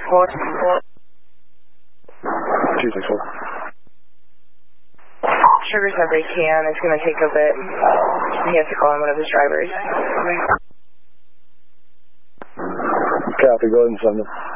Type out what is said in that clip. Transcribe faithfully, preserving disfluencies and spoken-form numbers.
four. two six four. Sugar's have they can. It's going to take a bit. He has to call in one of his drivers. Copy, go ahead and send them.